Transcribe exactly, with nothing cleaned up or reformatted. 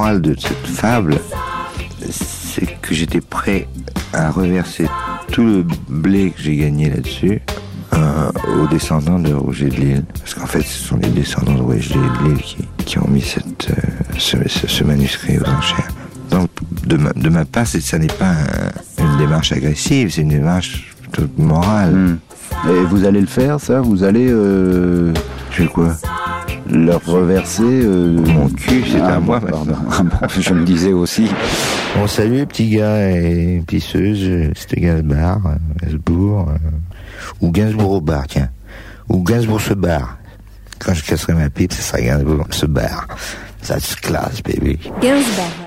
morale de cette fable, c'est que j'étais prêt à reverser tout le blé que j'ai gagné là-dessus euh, aux descendants de Roger de Lisle. Parce qu'en fait, ce sont les descendants de Roger de Lisle qui, qui ont mis cette, euh, ce, ce, ce manuscrit aux enchères. Donc, de ma, de ma part, ça n'est pas un, une démarche agressive, c'est une démarche plutôt morale. Mmh. Et vous allez le faire, ça? Vous allez... Euh... Je fais quoi? Leur reverser... Euh... Mon cul, c'est ah, à moi. Pardon. Je me disais aussi. Bon, salut, petits gars et pisseuses, c'était Gainsbourg, Gainsbourg, euh, ou Gainsbourg au bar, tiens. Ou Gainsbourg se barre. Quand je casserai ma pipe, ce sera Gainsbourg se barre. That's class, baby. Gainsbourg.